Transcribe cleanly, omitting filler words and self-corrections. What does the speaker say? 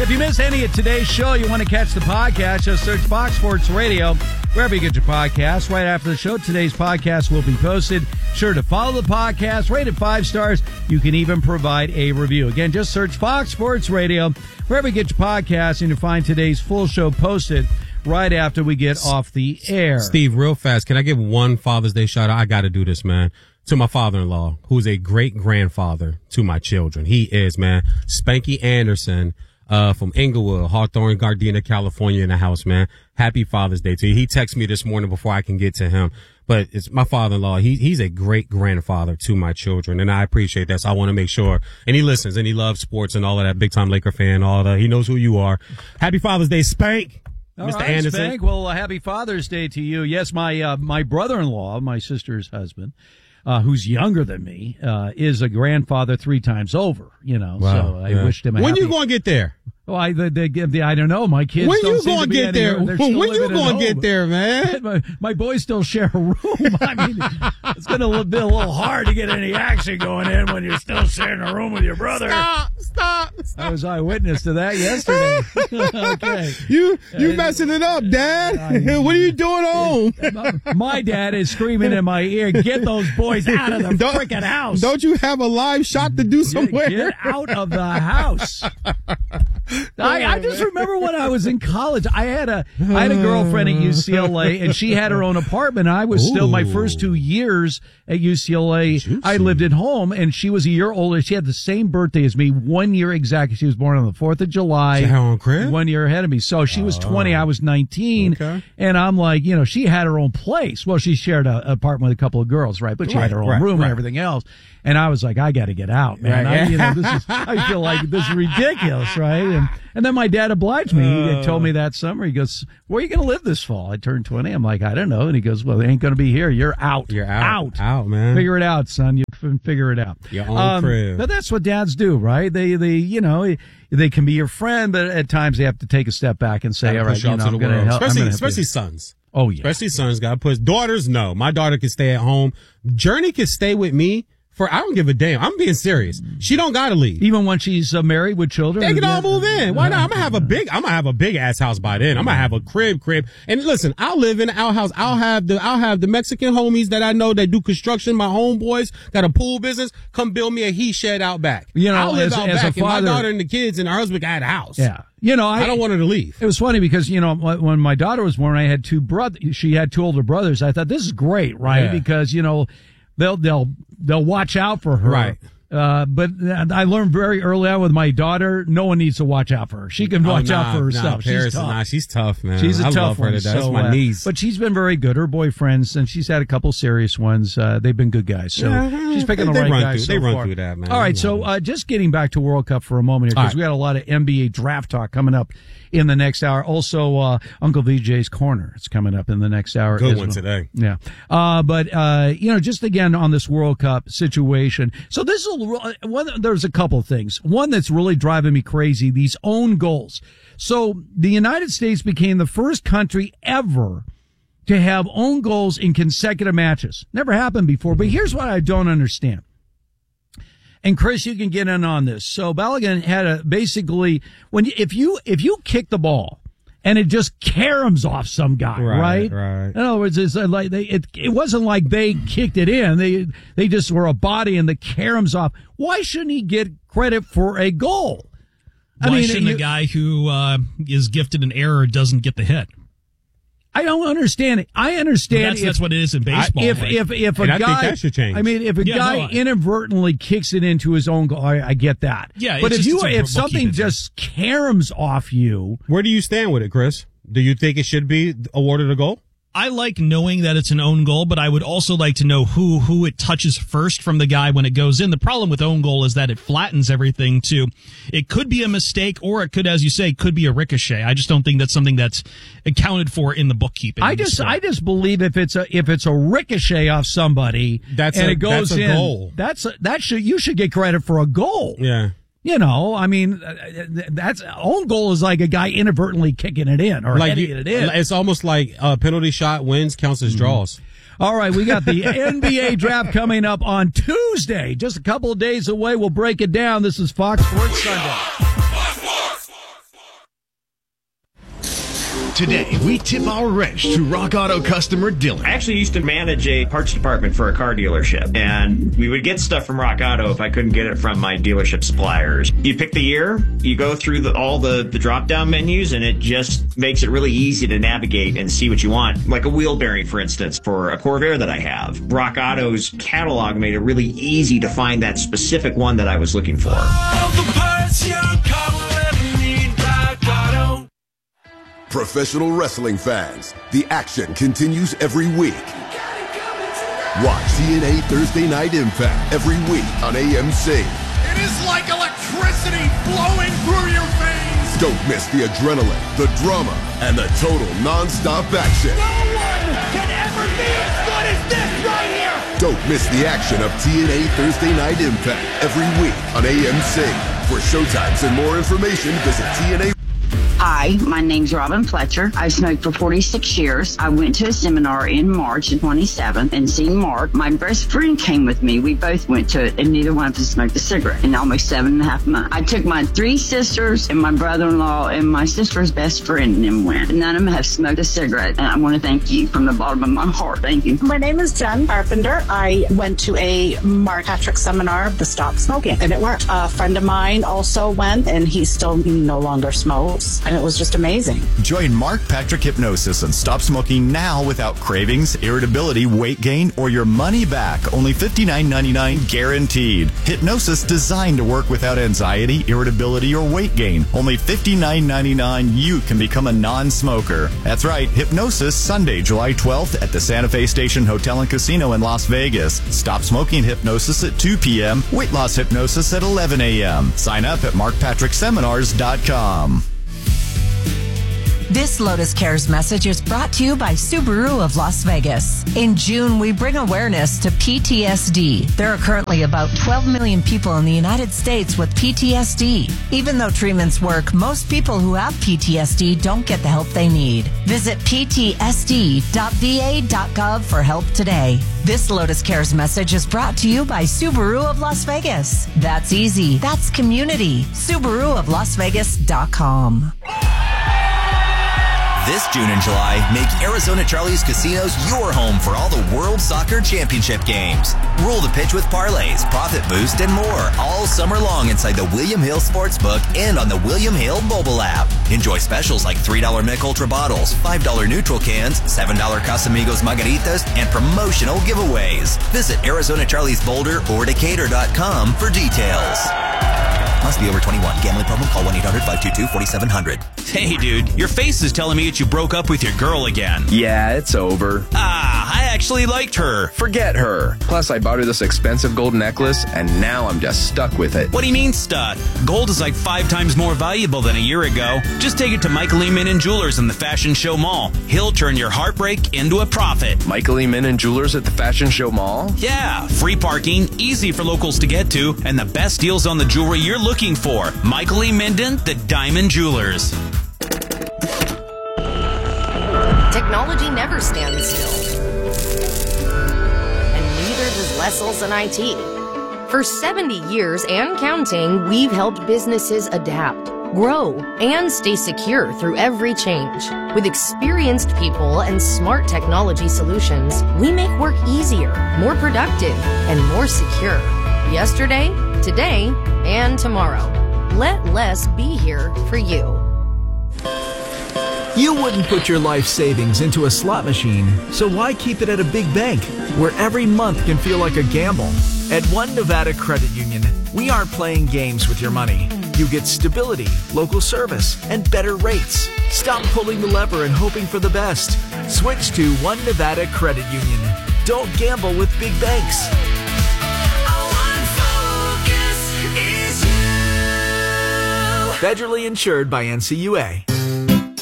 If you miss any of today's show, you want to catch the podcast, just search Fox Sports Radio wherever you get your podcasts. Right after the show, today's podcast will be posted. Sure to follow the podcast, rate it 5 stars. You can even provide a review. Again, just search Fox Sports Radio wherever you get your podcasts, and you'll find today's full show posted right after we get off the air. Steve, real fast, can I give one Father's Day shout out? I got to do this, man. To my father-in-law, who's a great-grandfather to my children. He is, man. Spanky Anderson from Inglewood, Hawthorne, Gardena, California in the house, man. Happy Father's Day to you. He texted me this morning before I can get to him. But it's my father-in-law. He's a great-grandfather to my children, and I appreciate that. So I want to make sure. And he listens, and he loves sports and all of that. Big-time Laker fan, all that. He knows who you are. Happy Father's Day, Spank. All Mr. right, Anderson. Spank. Well, happy Father's Day to you. Yes, my brother-in-law, my sister's husband, who's younger than me, is a grandfather 3 times over, Wow, so I wished him a When happy... you going to get there? Well, I don't know. My kids When don't you seem going to to be get there? anywhere. When you going to get there, man? My boys still share a room. I mean, it's going to be a little hard to get any action going in when you're still sharing a room with your brother. Stop. I was eyewitness to that yesterday. Okay. You messing it up, Dad. What are you doing home? My dad is screaming in my ear, get those boys out of the freaking house. Don't you have a live shot to do somewhere? Get out of the house. I just remember when I was in college, I had a girlfriend at UCLA, and she had her own apartment. I was still my first 2 years at UCLA. Juicy. I lived at home, and she was a year older. She had the same birthday as me, 1 year exactly. She was born on the 4th of July. She had her own crib? 1 year ahead of me. So she was 20, I was 19. Okay. And I'm like, she had her own place. Well, she shared an apartment with a couple of girls, right? But she had her own room and everything else. And I was like, I got to get out, man. I feel like this is ridiculous, right? And then my dad obliged me. He told me that summer, he goes, where are you going to live this fall? I turned 20. I'm like, I don't know. And he goes, well, it ain't going to be here. You're out. You're out. Out, man. Figure it out, son. You can figure it out. Your own crib. But that's what dads do, right? They can be your friend, but at times they have to take a step back and say, all right, I'm going to help. Especially sons. Oh, yeah. Especially sons got to push. Daughters, no. My daughter can stay at home. Journey can stay with me. I don't give a damn. I'm being serious. She don't gotta leave. Even when she's married with children? They can all move in. Why not? I'm gonna have a big ass house by then. I'm gonna have a crib. And listen, I'll live in the outhouse. I'll have the Mexican homies that I know that do construction. My homeboys got a pool business. Come build me a he shed out back. I'll live out back. And my daughter and the kids and her husband got a house. Yeah. I don't want her to leave. It was funny because, when my daughter was born, I had 2 brothers. She had 2 older brothers. I thought, this is great, right? Yeah. Because, they'll watch out for her. Right. But I learned very early on with my daughter, no one needs to watch out for her. She can watch out for herself. She's tough. She's tough, man. She's a tough love her one. to death. That's my niece. But she's been very good. Her boyfriends, and she's had a couple serious ones. They've been good guys. So she's picking the right guys. They run through that, man. All right. So just getting back to World Cup for a moment here, because we got a lot of NBA draft talk coming up in the next hour. Also, Uncle VJ's Corner is coming up in the next hour. Good one today. Yeah. But just again on this World Cup situation. So this is there's a couple of things. One that's really driving me crazy, these own goals. So the United States became the first country ever to have own goals in consecutive matches. Never happened before, but here's what I don't understand. And Chris, you can get in on this. So Balogun had basically, if you kick the ball and it just caroms off some guy, right? Right. In other words, it's like it wasn't like they kicked it in. They just were a body and the caroms off. Why shouldn't he get credit for a goal? Why shouldn't a guy who is gifted an error doesn't get the hit? I don't understand it. I understand that's what it is in baseball. If a guy, I think that should change. I mean, if a guy inadvertently kicks it into his own goal, I get that. Yeah, but if something just caroms off you, where do you stand with it, Chris? Do you think it should be awarded a goal? I like knowing that it's an own goal, but I would also like to know who it touches first from the guy when it goes in. The problem with own goal is that it flattens everything too. It could be a mistake, or it could, as you say, could be a ricochet. I just don't think that's something that's accounted for in the bookkeeping. I just believe if it's a ricochet off somebody it goes in, goal. You should get credit for a goal. Yeah. I mean, that's own goal is like a guy inadvertently kicking it in or heading it in. It's almost like a penalty shot wins counts as draws. All right, we got the NBA draft coming up on Tuesday. Just a couple of days away. We'll break it down. This is Fox Sports Sunday. Today, we tip our wrench to Rock Auto customer Dylan. I actually used to manage a parts department for a car dealership, and we would get stuff from Rock Auto if I couldn't get it from my dealership suppliers. You pick the year, you go through all the drop-down menus, and it just makes it really easy to navigate and see what you want. Like a wheel bearing, for instance, for a Corvair that I have. Rock Auto's catalog made it really easy to find that specific one that I was looking for. All the parts your car will ever need, Rock Auto. Professional wrestling fans, the action continues every week. Watch TNA Thursday Night Impact every week on AMC. It is like electricity flowing through your veins. Don't miss the adrenaline, the drama, and the total non-stop action. No one can ever be as good as this right here. Don't miss the action of TNA Thursday Night Impact every week on AMC. For showtimes and more information, visit TNA. Hi, my name's Robin Fletcher. I've smoked for 46 years. I went to a seminar in March of 27 and seen Mark. My best friend came with me. We both went to it, and neither one of us smoked a cigarette in almost 7.5 months. I took my 3 sisters and my brother-in-law and my sister's best friend and them went. None of them have smoked a cigarette, and I want to thank you from the bottom of my heart. Thank you. My name is Jen Carpenter. I went to a Mark Patrick seminar, the Stop Smoking, and it worked. A friend of mine also went, and he still no longer smokes. And it was just amazing. Join Mark Patrick Hypnosis and stop smoking now without cravings, irritability, weight gain, or your money back. Only $59.99 guaranteed. Hypnosis designed to work without anxiety, irritability, or weight gain. Only $59.99. You can become a non-smoker. That's right. Hypnosis Sunday, July 12th at the Santa Fe Station Hotel and Casino in Las Vegas. Stop smoking hypnosis at 2 p.m. Weight loss hypnosis at 11 a.m. Sign up at markpatrickseminars.com. This Lotus Cares message is brought to you by Subaru of Las Vegas. In June, we bring awareness to PTSD. There are currently about 12 million people in the United States with PTSD. Even though treatments work, most people who have PTSD don't get the help they need. Visit ptsd.va.gov for help today. This Lotus Cares message is brought to you by Subaru of Las Vegas. That's easy. That's community. SubaruofLasVegas.com. This June and July, make Arizona Charlie's Casinos your home for all the World Soccer Championship games. Rule the pitch with parlays, profit boost, and more all summer long inside the William Hill Sportsbook and on the William Hill mobile app. Enjoy specials like $3 Mick Ultra bottles, $5 neutral cans, $7 Casamigos margaritas, and promotional giveaways. Visit Arizona Charlie's Boulder or Decatur.com for details. Must be over 21. Gambling problem? Call 1-800-522-4700. Hey, dude, your face is telling me that you broke up with your girl again. Yeah, it's over. I actually liked her. Forget her. Plus, I bought her this expensive gold necklace, and now I'm just stuck with it. What do you mean stuck? Gold is like 5 times more valuable than a year ago. Just take it to Michael E. Minnan Jewelers in the Fashion Show Mall. He'll turn your heartbreak into a profit. Michael E. Minnan Jewelers at the Fashion Show Mall? Yeah, free parking, easy for locals to get to, and the best deals on the jewelry you're looking for. Michael E. Minden, the Diamond Jewelers. Technology never stands still. And neither does Lessel's and IT. For 70 years and counting, we've helped businesses adapt, grow, and stay secure through every change. With experienced people and smart technology solutions, we make work easier, more productive, and more secure. Yesterday, today, and tomorrow. Let less be here for you. You wouldn't put your life savings into a slot machine, so why keep it at a big bank, where every month can feel like a gamble? At One Nevada Credit Union, we aren't playing games with your money. You get stability, local service, and better rates. Stop pulling the lever and hoping for the best. Switch to One Nevada Credit Union. Don't gamble with big banks. Federally insured by NCUA.